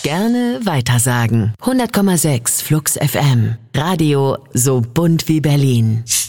Gerne weitersagen. 100,6 Flux FM. Radio so bunt wie Berlin.